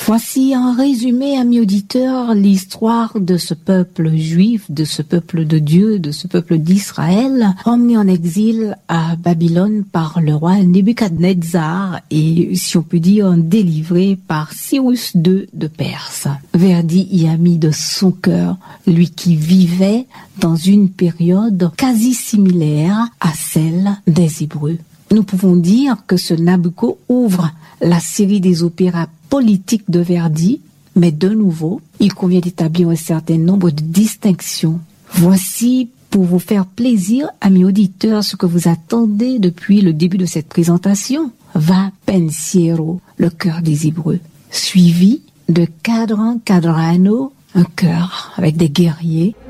Voici en résumé, amis auditeurs, l'histoire de ce peuple juif, de ce peuple de Dieu, de ce peuple d'Israël, emmené en exil à Babylone par le roi Nebuchadnezzar et, si on peut dire, délivré par Cyrus II de Perse. Verdi y a mis de son cœur, lui qui vivait dans une période quasi similaire à celle des Hébreux. Nous pouvons dire que ce Nabucco ouvre la série des opéras politiques de Verdi, mais de nouveau, il convient d'établir un certain nombre de distinctions. Voici, pour vous faire plaisir, amis auditeurs, ce que vous attendez depuis le début de cette présentation. Va pensiero, le cœur des Hébreux, suivi de cadran cadrano, un cœur avec des guerriers.